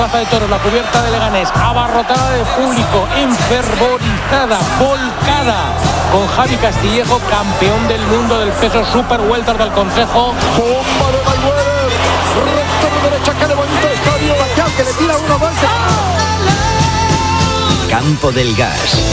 Plaza de Toros, la cubierta de Leganés, abarrotada de público, enfervorizada, volcada, con Javi Castillejo, campeón del mundo del peso super welter del Consejo. Bomba de Mayweather, recto de derecha, que le bonito estadio, Bacán, que le tira 1-2. Campo del Gas.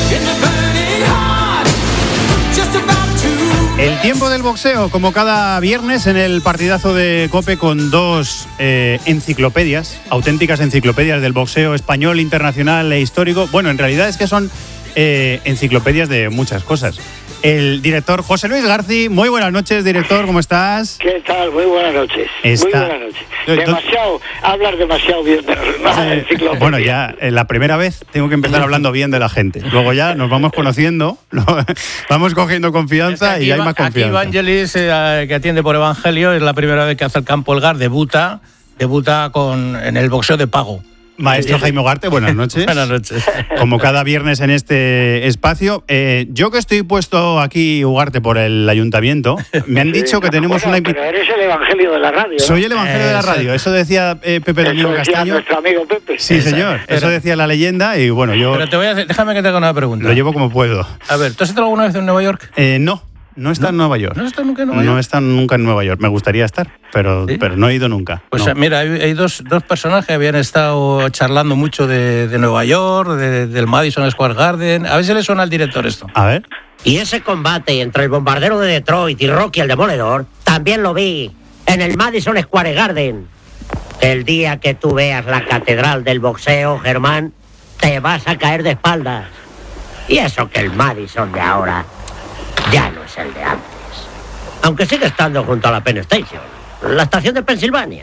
El tiempo del boxeo, como cada viernes en el partidazo de COPE, con dos enciclopedias, auténticas enciclopedias del boxeo español, internacional e histórico. Bueno, en realidad es que son enciclopedias de muchas cosas. El director José Luis Garci. Muy buenas noches, director, ¿cómo estás? ¿Qué tal? Muy buenas noches. Muy buenas noches. Hablar demasiado bien de la enciclopedia. Bueno, ya la primera vez tengo que empezar hablando bien de la gente. Luego ya nos vamos conociendo, vamos cogiendo confianza y hay más confianza. Aquí Evangelis, que atiende por Evangelio, es la primera vez que hace el Campo El Gas, debuta en el boxeo de pago. Maestro Jaime Ugarte, buenas noches. Buenas noches. Como cada viernes en este espacio. Yo que estoy puesto aquí, Ugarte, por el ayuntamiento, me han dicho que tenemos una invitación. Pero eres el evangelio de la radio, ¿no? Soy el evangelio de la radio. Eso decía Pepe Domingo Castaño. Nuestro amigo Pepe. Sí, señor. Eso decía la leyenda y bueno, yo... Pero déjame que te haga una pregunta. Lo llevo como puedo. A ver, ¿tú has estado alguna vez en Nueva York? No está en Nueva York. ¿No has estado nunca en Nueva York? No está nunca en Nueva York. Me gustaría estar, pero no he ido nunca. Pues no. Mira, hay dos personas que habían estado charlando mucho de Nueva York, del Madison Square Garden. A ver si le suena al director esto. A ver. Y ese combate entre el bombardero de Detroit y Rocky el Demoledor también lo vi en el Madison Square Garden. El día que tú veas la catedral del boxeo, Germán, te vas a caer de espaldas. Y eso que el Madison de ahora ya no es el de antes. Aunque sigue estando junto a la Penn Station, la estación de Pensilvania.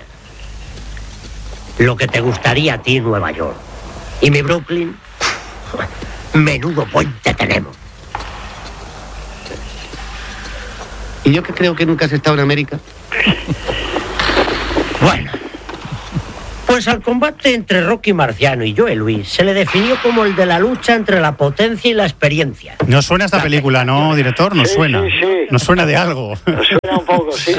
Lo que te gustaría a ti, Nueva York. Y mi Brooklyn, menudo puente tenemos. ¿Y yo que creo que nunca has estado en América? Bueno, pues al combate entre Rocky Marciano y Joe Louis se le definió como el de la lucha entre la potencia y la experiencia. Nos suena esta película, ¿no, director? Nos suena. Sí. Nos suena de algo. Nos suena un poco, sí.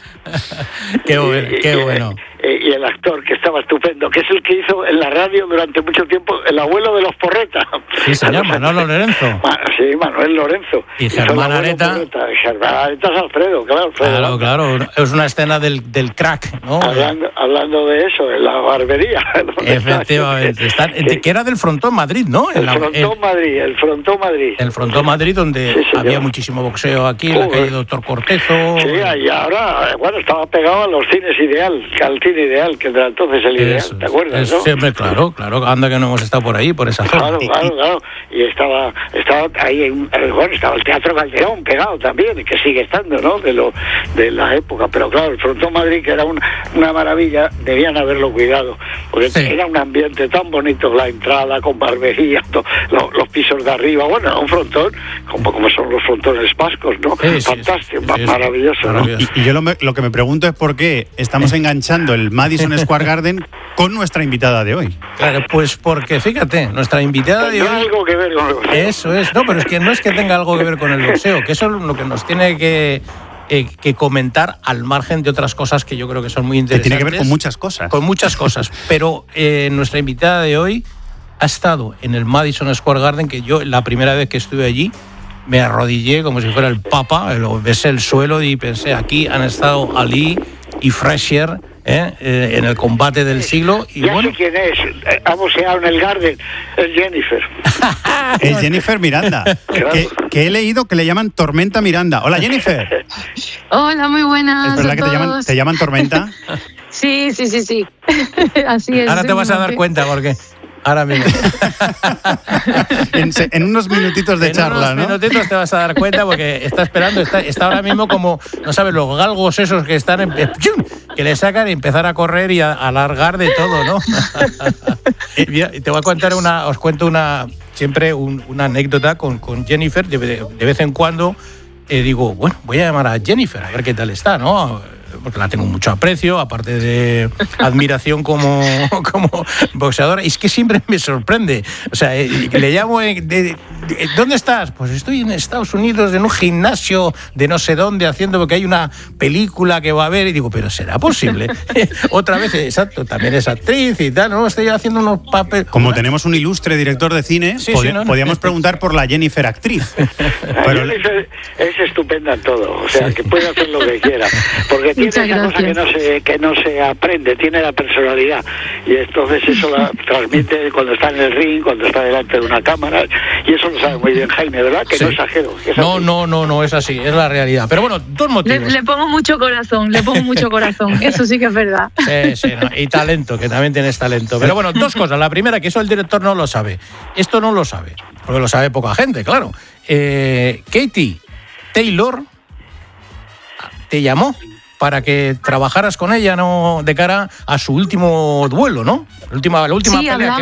Qué bueno. Y el actor, que estaba estupendo, que es el que hizo en la radio durante mucho tiempo el abuelo de los Porreta. Sí, señor, Manolo Lorenzo. Sí, Manuel Lorenzo. Y Germán Areta. Germán Areta es Alfredo, claro. Claro. Es una escena del crack, ¿no? Hablando de eso, en la barbería. Efectivamente. Que era del Frontón Madrid, ¿no? El Frontón Madrid. El Frontón Madrid, donde había muchísimo boxeo aquí, en la calle Doctor Cortezo. Sí, y ahora, estaba pegado a los cines al cine ideal, que era entonces el ideal, ¿te acuerdas, no? Siempre, claro, anda que no hemos estado por ahí, por esa zona. Claro. Y estaba ahí, estaba el Teatro Calderón pegado también, y que sigue estando, ¿no? De la época, pero claro, el Frontón Madrid, que era una maravilla, debían haberlo cuidado, porque era un ambiente tan bonito, la entrada con barbería, los pisos de arriba, un frontón, como son los frontones vascos, ¿no? Fantástico, maravilloso, ¿no? Y yo lo que me pregunto es por qué estamos enganchando el Madison Square Garden con nuestra invitada de hoy. Claro, pues porque fíjate, nuestra invitada de hoy... Tiene algo que ver con el boxeo. Eso es, no, pero es que no es que tenga algo que ver con el boxeo, que eso es lo que nos tiene que comentar al margen de otras cosas que yo creo que son muy interesantes. Que tiene que ver con muchas cosas. Con muchas cosas, pero nuestra invitada de hoy ha estado en el Madison Square Garden, que yo la primera vez que estuve allí me arrodillé como si fuera el Papa, besé el suelo y pensé, aquí han estado Ali y Frazier en el combate del siglo. Y ya sé quién es, ha boxeado en el Garden, es Jennifer. Es Jennifer Miranda, Claro. que he leído que le llaman Tormenta Miranda. Hola, Jennifer. Hola, muy buenas. ¿Es verdad que te llaman Tormenta? Sí. Así es. Ahora te vas a dar cuenta porque... Ahora mismo. en unos minutitos de charla, en ¿no? unos minutitos te vas a dar cuenta porque está esperando, está ahora mismo como, no sabes, los galgos esos que están, que le sacan y empezar a correr y a alargar de todo, ¿no? Y te voy a contar os cuento siempre una anécdota con Jennifer. De vez en cuando digo, voy a llamar a Jennifer a ver qué tal está, ¿no? porque la tengo mucho aprecio, aparte de admiración como boxeadora, y es que siempre me sorprende. O sea, le llamo, ¿dónde estás? Pues estoy en Estados Unidos, en un gimnasio de no sé dónde, haciendo, porque hay una película que va a ver, y digo, pero ¿será posible? Otra vez, exacto, también es actriz y tal, ¿no? Estoy haciendo unos papeles. Como tenemos un ilustre director de cine, podíamos preguntar por la Jennifer actriz. Pero Jennifer es estupenda en todo, o sea, que puede hacer lo que quiera, porque tiene esa cosa que no se aprende, tiene la personalidad, y entonces eso la transmite cuando está en el ring, cuando está delante de una cámara, y eso lo sabe muy bien Jaime, ¿verdad? Que no exagero. No, es así, es la realidad. Pero bueno, dos motivos. Le pongo mucho corazón, eso sí que es verdad. Sí, no, y talento, que también tienes talento. Pero bueno, dos cosas. La primera, que eso el director no lo sabe. Esto no lo sabe, porque lo sabe poca gente, claro. Katie Taylor te llamó para que trabajaras con ella, ¿no?, de cara a su último duelo, ¿no? La última pelea.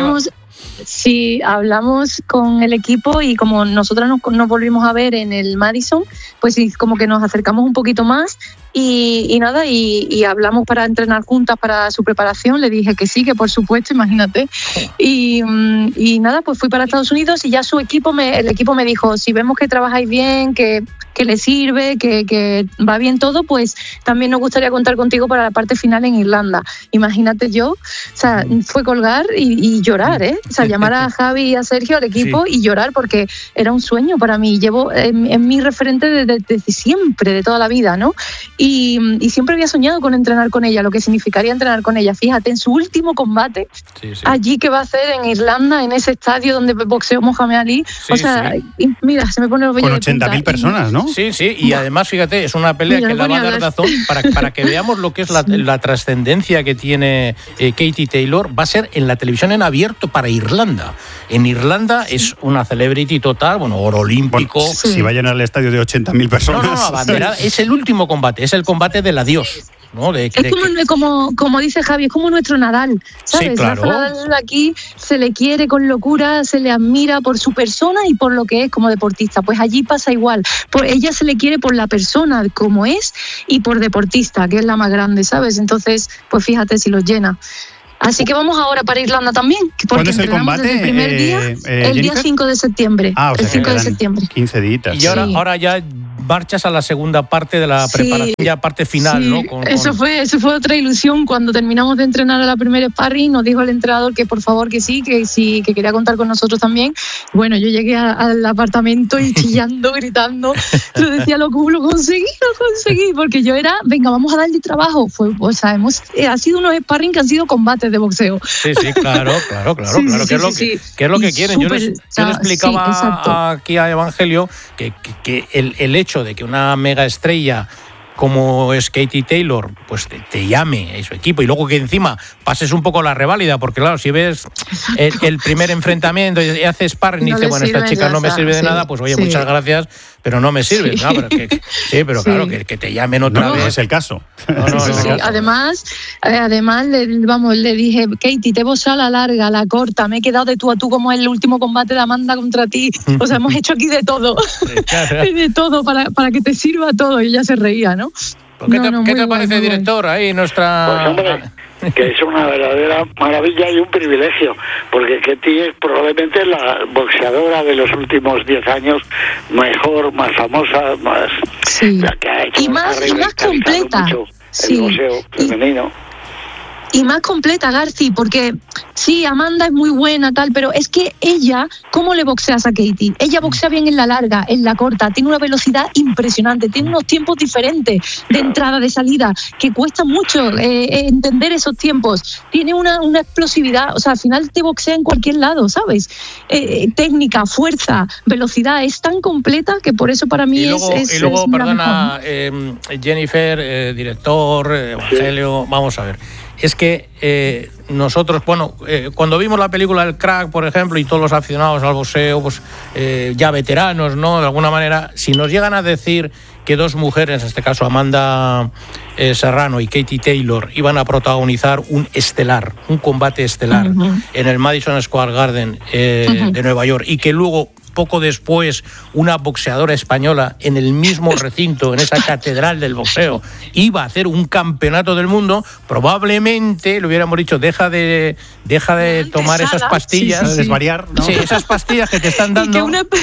Sí, hablamos con el equipo, y como nosotros nos volvimos a ver en el Madison, pues sí, como que nos acercamos un poquito más y nada, y hablamos para entrenar juntas para su preparación. Le dije que sí, que por supuesto, imagínate. Y nada, pues fui para Estados Unidos, y ya el equipo me dijo, si vemos que trabajáis bien, que le sirve, que va bien todo, pues también nos gustaría contar contigo para la parte final en Irlanda. Imagínate yo, o sea, fue colgar y llorar, ¿eh? O sea, llamar a Javi y a Sergio, al equipo, y llorar, porque era un sueño para mí. Llevo en mi referente desde siempre, de toda la vida, ¿no? Y siempre había soñado con entrenar con ella, lo que significaría entrenar con ella. Fíjate, en su último combate, allí que va a hacer en Irlanda, en ese estadio donde boxeó Mohamed Ali, mira, se me pone el vello con 80.000 personas, ¿no? Sí, y además, fíjate, es una pelea que la va a dar Dazón para que veamos lo que es la trascendencia que tiene Katie Taylor. Va a ser en la televisión en abierto para Irlanda. En Irlanda es una celebrity total, oro olímpico. Bueno, si va a llenar el estadio de 80.000 personas. No, bandera, es el último combate, es el combate del adiós. ¿No? Como dice Javi, es como nuestro Nadal, ¿sabes? Sí, claro. Nadal aquí se le quiere con locura, se le admira por su persona y por lo que es como deportista. Pues allí pasa igual. Ella se le quiere por la persona como es y por deportista, que es la más grande, ¿sabes? Entonces, pues fíjate si los llena. Así que vamos ahora para Irlanda también. ¿Cuándo es el combate? Desde el primer día, el día 5 de septiembre. O sea, el 5 de septiembre. 15 días. Y ahora ya marchas a la segunda parte de la preparación, ya parte final, ¿no? Eso fue otra ilusión. Cuando terminamos de entrenar a la primera sparring, nos dijo el entrenador que por favor que sí, que quería contar con nosotros también. Bueno, yo llegué al apartamento y chillando, gritando. Yo decía, lo conseguí, porque yo era, venga, vamos a darle trabajo. Ha sido unos sparring que han sido combates de boxeo. Sí, claro, que es lo que quieren. Yo le explicaba aquí a Evangelio que el hecho de que una mega estrella como es Katie Taylor, pues te llame a su equipo, y luego que encima pases un poco la reválida, porque claro, si ves el primer enfrentamiento y haces sparring y dices, bueno, esta chica no me sirve de nada, pues oye, muchas gracias, pero no me sirve, ¿no? Pero claro, que te llamen otra vez. No es el caso. No. Además le dije, Katie, te voy a la larga, a la corta, me he quedado de tú a tú como el último combate de Amanda contra ti, o sea, hemos hecho aquí de todo, de todo, para que te sirva todo, y ella se reía, ¿no? ¿Qué te parece, director? Ahí nuestra... Pues hombre, que es una verdadera maravilla y un privilegio, porque Katie es probablemente la boxeadora de los últimos 10 años mejor, más famosa, más... la que ha hecho y más completa. El boxeo femenino. Y más completa, Garci, porque sí, Amanda es muy buena, tal, pero es que ella, ¿cómo le boxeas a Katie? Ella boxea bien en la larga, en la corta, tiene una velocidad impresionante, tiene unos tiempos diferentes de entrada, de salida, que cuesta mucho entender esos tiempos. Tiene una explosividad, o sea, al final te boxea en cualquier lado, ¿sabes? Técnica, fuerza, velocidad, es tan completa que por eso para mí es perdona, Jennifer, director, Evangelio, vamos a ver. Es que nosotros, cuando vimos la película El Crack, por ejemplo, y todos los aficionados al boxeo, pues ya veteranos, ¿no? De alguna manera, si nos llegan a decir que dos mujeres, en este caso Amanda Serrano y Katie Taylor, iban a protagonizar un combate estelar en el Madison Square Garden de Nueva York, y que luego poco después una boxeadora española en el mismo recinto, en esa catedral del boxeo, iba a hacer un campeonato del mundo, probablemente le hubiéramos dicho, deja de tomar esas pastillas, desvariar, ¿no? Sí, esas pastillas que te están dando.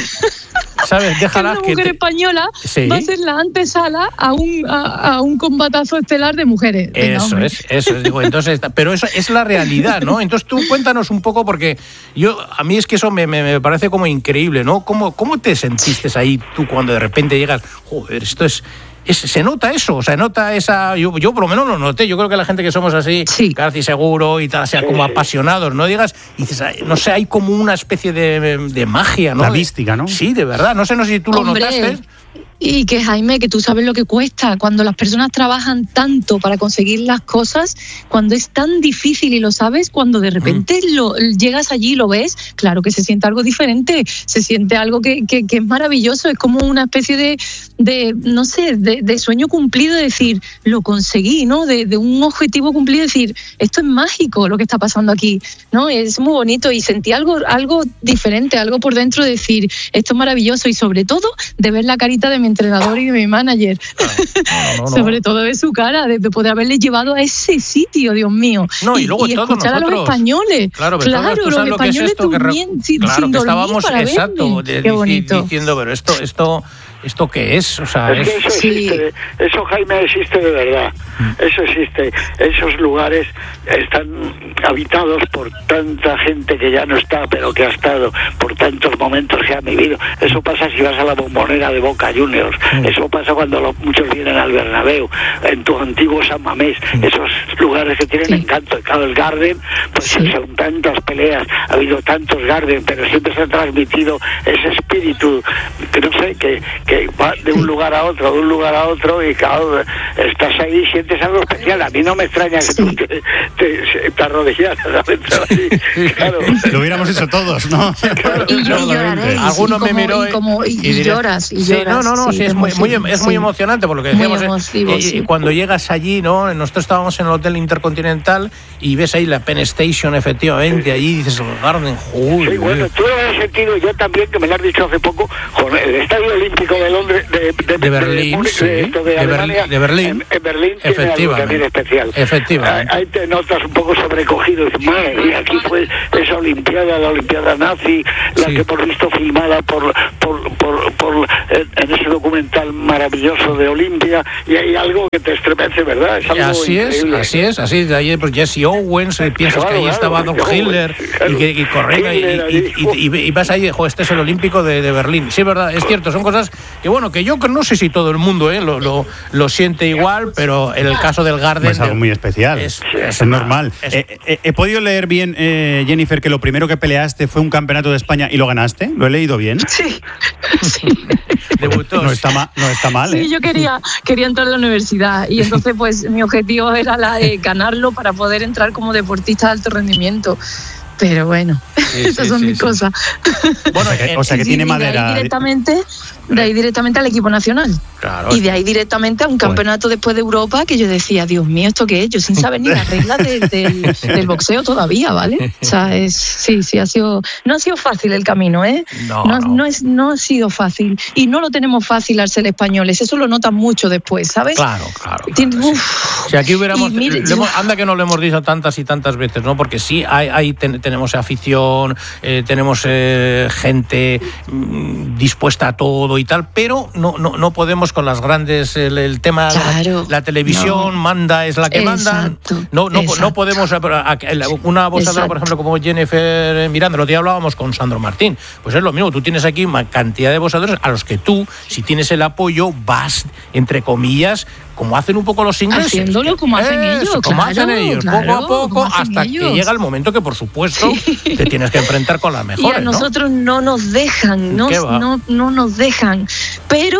¿Sabes? Déjalas que una mujer española va a ser la antesala a un combatazo estelar de mujeres. Venga, eso es, digo, entonces, pero eso es la realidad, ¿no? Entonces tú cuéntanos un poco, porque a mí es que eso me parece como increíble, ¿no? ¿Cómo te sentiste ahí tú cuando de repente llegas, joder, esto se nota eso, o sea, nota esa... Yo por lo menos lo noté, yo creo que la gente que somos así, casi seguro y tal, sea como apasionados, ¿no? Digas, y dices, no sé, hay como una especie de magia, ¿no? La mística, ¿no? Sí, de verdad, no sé si tú lo notaste. Y que, Jaime, que tú sabes lo que cuesta cuando las personas trabajan tanto para conseguir las cosas, cuando es tan difícil y lo sabes, cuando de repente llegas allí y lo ves, claro que se siente algo diferente, se siente algo que es maravilloso, es como una especie no sé, de sueño cumplido, de decir, lo conseguí, ¿no? De un objetivo cumplido, decir, esto es mágico lo que está pasando aquí, ¿no? Es muy bonito y sentí algo diferente, algo por dentro de decir, esto es maravilloso y sobre todo de ver la carita de mi entrenador y de mi manager. No. Sobre todo de su cara, de poder haberle llevado a ese sitio, Dios mío. No, y luego todos escuchar nosotros, a los españoles. Claro, tú sabes los españoles lo que es esto, sin que estábamos, para exacto, qué bonito. diciendo, pero ¿esto qué es? O sea, es que eso existe, eso, Jaime, existe de verdad. Eso existe. Esos lugares están habitados por tanta gente que ya no está, pero que ha estado, por tantos momentos que han vivido. Eso pasa si vas a la Bombonera de Boca Juniors. Eso pasa cuando muchos vienen al Bernabéu, en tu antiguo San Mamés. Esos lugares que tienen encanto. Claro, el Garden, pues son tantas peleas, ha habido tantos Garden, pero siempre se ha transmitido ese espíritu, que no sé, que va de un lugar a otro, y claro, estás ahí, sientes algo especial. A mí no me extraña que tú te arrodillaras a entrar ahí. Claro. Lo hubiéramos hecho todos, ¿no? Claro, y lloraré. Alguno me miró y lloras. Sí, es muy emocionante, por lo que decíamos. Y cuando llegas allí, ¿no? Nosotros estábamos en el Hotel Intercontinental y ves ahí la Penn Station, efectivamente, allí dices, el Garden, joder. Sí, bueno, tú lo has sentido, yo también, que me lo has dicho hace poco, con el Estadio Olímpico de Londres, de Berlín, de Berlín, en Berlín tiene algo también especial. Efectivamente. Ahí te notas un poco sobrecogido, dices, madre mía, aquí fue esa Olimpiada, la Olimpiada nazi, la que hemos visto filmada en ese documental maravilloso de Olimpia, y hay algo que te estremece, ¿verdad? Es algo increíble. Así de ahí, pues Jesse Owens, piensas que ahí estaba Don Hitler, y correcta, y vas ahí, este es el Olímpico de Berlín. Sí, es verdad, es cierto, son cosas que, bueno, que yo no sé si todo el mundo lo siente igual, pero en el caso del Garden... Es algo muy especial, es normal. He podido leer bien, Jennifer, que lo primero que peleaste fue un campeonato de España y lo ganaste. ¿Lo he leído bien? Sí. Debutó. No está mal, ¿eh? Sí, yo quería entrar a la universidad y entonces pues mi objetivo era ganarlo para poder entrar como deportista de alto rendimiento. Pero bueno, esas son mis cosas. Bueno, o sea que tiene madera. De ahí directamente al equipo nacional. Claro. Y de ahí directamente a un campeonato después de Europa, que yo decía, Dios mío, ¿esto qué es? Yo sin saber ni las reglas del boxeo todavía, ¿vale? O sea, no ha sido fácil el camino, ¿eh? No ha sido fácil. Y no lo tenemos fácil al ser españoles. Eso lo notan mucho después, ¿sabes? Claro. Si aquí hubiéramos... anda que no lo hemos dicho tantas y tantas veces, ¿no? Porque sí, tenemos afición, tenemos gente dispuesta a todo y tal, pero no podemos con las grandes, el tema, la televisión manda, es la que manda. No podemos, una boxeadora, por ejemplo, como Jennifer Miranda, lo que hablábamos con Sandro Martín, pues es lo mismo, tú tienes aquí una cantidad de boxeadores a los que tú, si tienes el apoyo, vas, entre comillas, como hacen un poco los ingleses. Haciéndolo como hacen ellos, poco a poco, hasta que llega el momento que, por supuesto, te tienes que enfrentar con las mejores. Y a nosotros no nos dejan, no nos dejan. Pero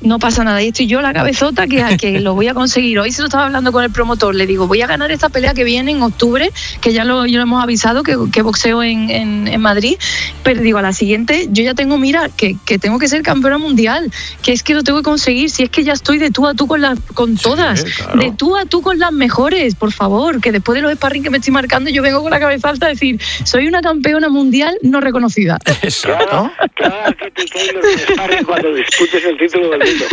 No pasa nada. Y estoy yo la cabezota que lo voy a conseguir. Hoy se lo estaba hablando con el promotor. Le digo, voy a ganar esta pelea que viene en octubre, que ya lo hemos avisado, que boxeo en Madrid. Pero digo, a la siguiente, yo ya tengo, mira, que tengo que ser campeona mundial. Que es que lo tengo que conseguir. Si es que ya estoy de tú a tú con todas. Claro. De tú a tú con las mejores, por favor. Que después de los sparring que me estoy marcando, yo vengo con la cabeza alta a decir, soy una campeona mundial no reconocida. Exacto. Claro, que te caen los sparring cuando disputes el título del mundo.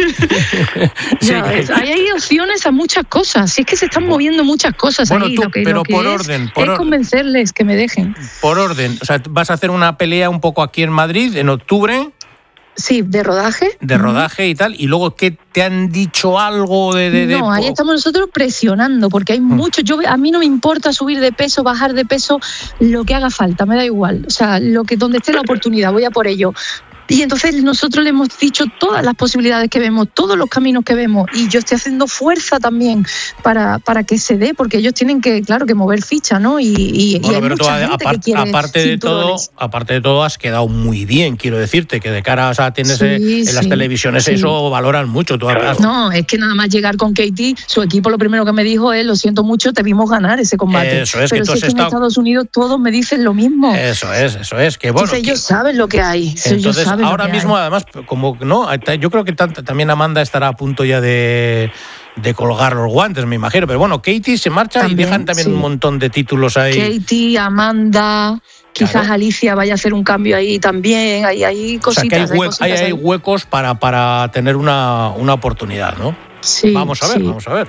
Ya ves, hay opciones a muchas cosas. Si es que se están moviendo muchas cosas. Bueno, ahí, tú, lo que por es, orden. Es convencerles que me dejen. Por orden. O sea, vas a hacer una pelea un poco aquí en Madrid en octubre. Sí, de rodaje. De rodaje y tal. Y luego, ¿qué te han dicho algo No, ahí estamos nosotros presionando, porque hay mucho. A mí no me importa subir de peso, bajar de peso, lo que haga falta, me da igual. O sea, donde esté la oportunidad, voy a por ello. Y entonces nosotros le hemos dicho todas las posibilidades que vemos, todos los caminos que vemos, y yo estoy haciendo fuerza también para que se dé, porque ellos tienen que, claro, que mover ficha, ¿no? Y bueno, hay pero mucha gente que quiere aparte de todo, has quedado muy bien, quiero decirte, que de cara, o sea, tienes en las televisiones eso valoran mucho. No, es que nada más llegar con Katie, su equipo lo primero que me dijo es, lo siento mucho, te vimos ganar ese combate. Eso es, pero si es que en Estados Unidos todos me dicen lo mismo. Eso es, que bueno. Entonces ellos saben lo que hay. Entonces, ahora mismo, además, como no, yo creo que también Amanda estará a punto ya de colgar los guantes, me imagino. Pero bueno, Katie se marcha también, y dejan también un montón de títulos ahí. Katie, Amanda, quizás Alicia vaya a hacer un cambio ahí también. Hay cositas. O sea, que hay huecos para tener una oportunidad, ¿no? Sí. Vamos a ver.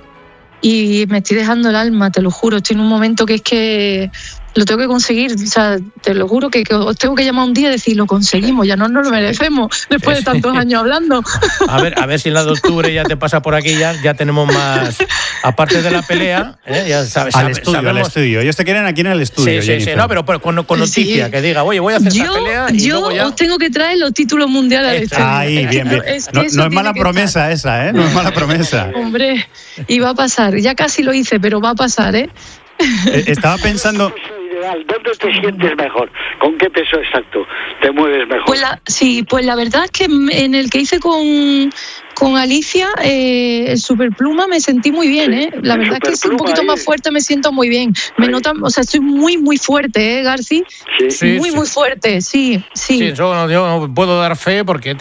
Y me estoy dejando el alma, te lo juro. Estoy en un momento que es que lo tengo que conseguir. O sea, te lo juro que os tengo que llamar un día y decir, lo conseguimos, ya no nos lo merecemos después de tantos años hablando. A ver si en la de octubre ya te pasa por aquí, ya tenemos más, aparte de la pelea, ya sabes. Al estudio. Ellos te quieren aquí en el estudio. Sí, no, pero con noticia, que diga, oye, voy a hacer esta pelea y yo luego ya... os tengo que traer los títulos mundiales al estudio. Ahí, bien. No es mala promesa esa, No es mala promesa. Hombre, y va a pasar. Ya casi lo hice, pero va a pasar, Estaba pensando... ¿Dónde te sientes mejor? ¿Con qué peso exacto te mueves mejor? Pues la verdad es que en el que hice con Alicia, el superpluma, me sentí muy bien, La verdad es que es un poquito más fuerte, me siento muy bien. Me notan, o sea, estoy muy, muy fuerte, Garci. Sí. Muy fuerte, sí. Sí, yo no puedo dar fe porque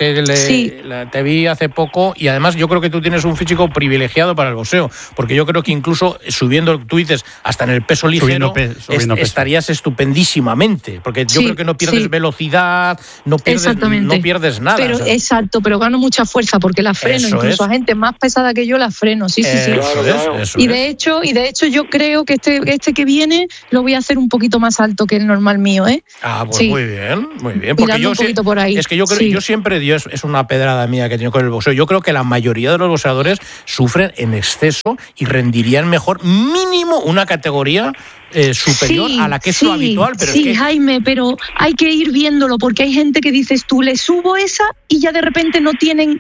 te vi hace poco y además yo creo que tú tienes un físico privilegiado para el boxeo, porque yo creo que incluso subiendo, tú dices, hasta en el peso ligero, estarías estupendísimamente, porque yo creo que no pierdes velocidad, no pierdes nada. Pero, exacto, pero gano mucha fuerza porque la freno, incluso a gente más pesada que yo la freno, sí. Eso y de hecho yo creo que este que viene lo voy a hacer un poquito más alto que el normal mío, Ah, pues muy bien. Porque yo un poquito por ahí. Es que yo creo, yo siempre, Dios, es una pedrada mía que he tenido con el boxeo. Yo creo que la mayoría de los boxeadores sufren en exceso y rendirían mejor mínimo una categoría superior a la que es lo habitual. Pero sí, Jaime, pero hay que ir viéndolo porque hay gente que dices tú, le subo esa y ya de repente no tienen,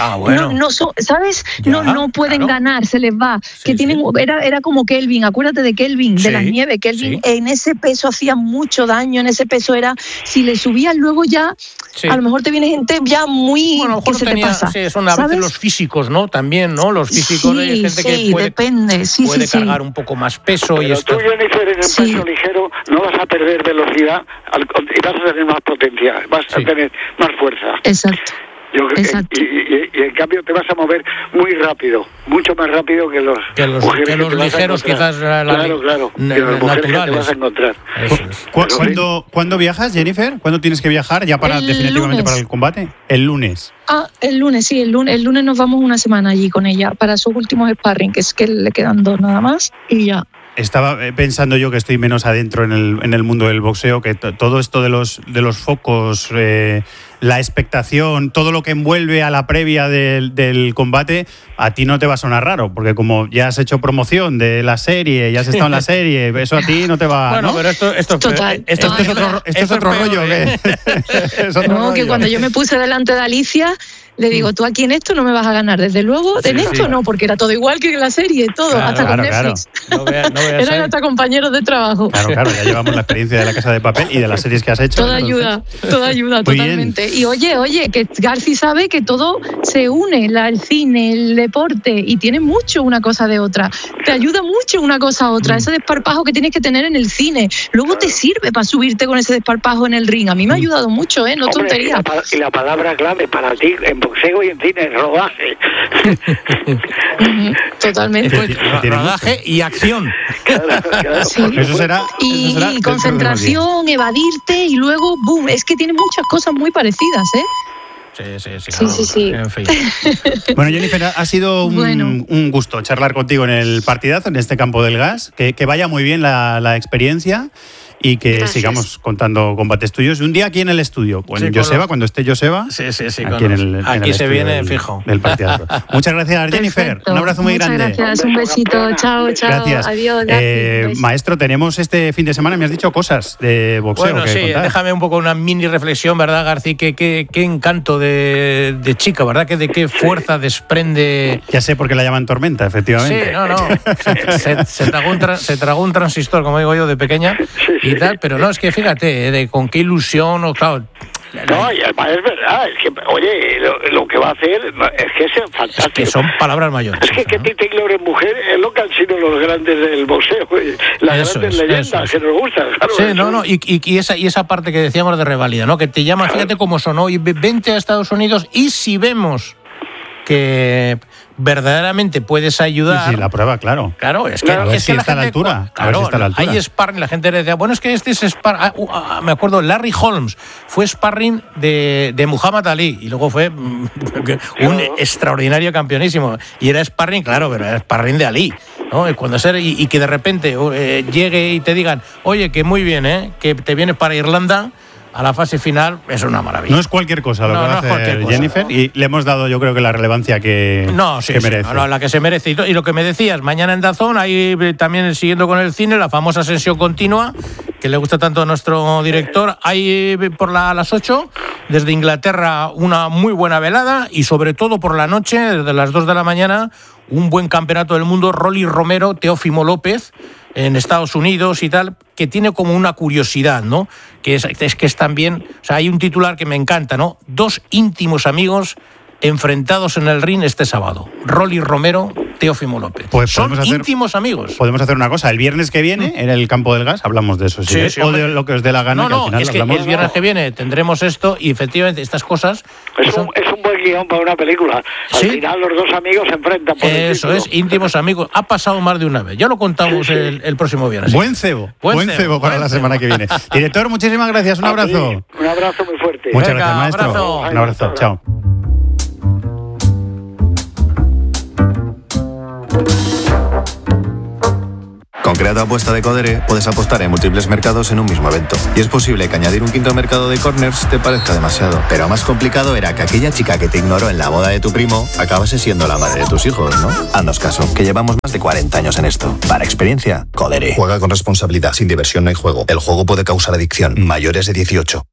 ¿sabes? No pueden ganar, se les va. Era como Kelvin, acuérdate de Kelvin, de las nieves. Kelvin en ese peso hacía mucho daño, en ese peso era, si le subías luego ya, a lo mejor te viene gente ya muy, que se te pasa. Sí, son a veces los físicos, ¿no? También, ¿no? Los físicos de gente que puede cargar un poco más peso. Pero y esto. En el peso ligero no vas a perder velocidad y vas a tener más potencia, vas a tener más fuerza. Exacto. Yo creo y en cambio te vas a mover muy rápido, mucho más rápido que los ligeros, quizás claro, naturales. Que te vas a encontrar. ¿Cuándo viajas, Jennifer? ¿Cuándo tienes que viajar ya definitivamente para el combate? El lunes. El lunes, sí, el lunes nos vamos una semana allí con ella para sus últimos sparring, que es que le quedan 2 nada más y ya. Estaba pensando yo que estoy menos adentro en el mundo del boxeo, que todo esto de los focos, la expectación, todo lo que envuelve a la previa del combate, a ti no te va a sonar raro, porque como ya has hecho promoción de la serie, ya has estado en la serie, eso a ti no te va... Bueno, ¿no? pero esto es otro rollo. Que cuando yo me puse delante de Alicia, le digo, tú aquí en esto no me vas a ganar, desde luego, esto no, porque era todo igual que en la serie, todo, hasta con Netflix. Eran hasta compañeros de trabajo. Claro, ya llevamos la experiencia de La Casa de Papel y de las series que has hecho. Toda ayuda, totalmente. Y oye, que Garci sabe que todo se une, el cine, el deporte, y tiene mucho una cosa de otra. Te ayuda mucho una cosa a otra. Ese desparpajo que tienes que tener en el cine, luego te sirve para subirte con ese desparpajo en el ring. A mí me ha ayudado mucho, no tontería. Y la palabra clave para ti en boxeo y en cine es rodaje. Totalmente. Rodaje y acción. Claro. Sí. Eso será Y dentro de concentración, evadirte y luego, boom. Es que tiene muchas cosas muy parecidas, Sí. En fin. Bueno, Jennifer, ha sido un gusto charlar contigo en el partidazo, en este campo del gas. Que vaya muy bien la experiencia y que Gracias. Sigamos contando combates tuyos. Un día aquí en el estudio, cuando esté Joseba. Sí. Aquí, Aquí se viene del, fijo. Del partidazo. Muchas gracias, Jennifer. Perfecto. Un abrazo muy grande. Muchas gracias, un besito. Chao. Gracias. Adiós. Gracias. Maestro, tenemos este fin de semana, me has dicho cosas de boxeo. Bueno, que sí, contar. déjame un poco una mini reflexión, ¿verdad, García? Qué encanto de chica, ¿verdad? De qué fuerza desprende. Ya sé por qué la llaman Tormenta, efectivamente. Sí, no. Se tragó un transistor, como digo yo, de pequeña y tal, pero no, es que fíjate, con qué ilusión, claro. No, y además es verdad, es que, oye, lo que va a hacer es que es fantástico. Es que son palabras mayores. Es que Katie Taylor es mujer, es lo que han sido los grandes del boxeo, las grandes leyendas que nos gustan. Claro, sí, y esa parte que decíamos de rivalidad, ¿no? Que te llaman, fíjate cómo sonó, y vente a Estados Unidos y si vemos que verdaderamente puedes ayudar. Sí, la prueba, claro. Claro, es que, a ver si la está a la gente, altura. Claro, a ver si está a la altura. hay sparring, la gente le decía, bueno, es que este es sparring. Me acuerdo, Larry Holmes fue sparring de Muhammad Ali y luego fue un extraordinario campeonísimo. Y era sparring, claro, pero era sparring de Ali, ¿no? Y que de repente llegue y te digan, oye, que muy bien, que te vienes para Irlanda a la fase final, es una maravilla. No es cualquier cosa lo que va a hacer Jennifer, y le hemos dado, yo creo que la relevancia que merece. La que se merece. Y lo que me decías, mañana en DAZN, ahí también siguiendo con el cine, la famosa sesión continua, que le gusta tanto a nuestro director. Hay por las 8, desde Inglaterra, una muy buena velada, y sobre todo por la noche, desde las 2 de la mañana, un buen campeonato del mundo, Rolly Romero, Teófimo López, en Estados Unidos y tal, que tiene como una curiosidad, ¿no? Que es también, o sea, hay un titular que me encanta, ¿no? 2 íntimos amigos enfrentados en el ring este sábado. Rolly Romero, Teófimo López. Pues son íntimos amigos. Podemos hacer una cosa, el viernes que viene, en el campo del gas, hablamos de eso. Sí, o de lo que os dé la gana. No, que al final es que hablamos. el viernes que viene tendremos esto y efectivamente estas cosas. Es un buen guión para una película. Al final los dos amigos se enfrentan por el Eso título. es, íntimos amigos. Ha pasado más de una vez. Ya lo contamos el próximo viernes. Buen cebo para la semana que viene. Director, muchísimas gracias. Un abrazo. Un abrazo muy fuerte. Muchas gracias, maestro. Un abrazo. Chao. Con Creato Apuesta de Codere puedes apostar en múltiples mercados en un mismo evento. Y es posible que añadir un quinto mercado de corners te parezca demasiado. Pero más complicado era que aquella chica que te ignoró en la boda de tu primo acabase siendo la madre de tus hijos, ¿no? Haznos caso, que llevamos más de 40 años en esto. Para experiencia, Codere. Juega con responsabilidad. Sin diversión no hay juego. El juego puede causar adicción. Mayores de 18.